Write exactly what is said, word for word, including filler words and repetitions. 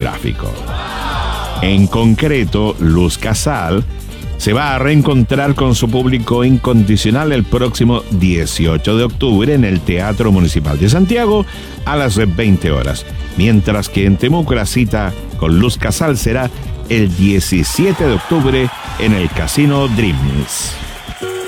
cinematográfico. En concreto, Luz Casal se va a reencontrar con su público incondicional el próximo dieciocho de octubre en el Teatro Municipal de Santiago a las veinte horas, mientras que en Temuco la cita con Luz Casal será el diecisiete de octubre en el Casino Dreams.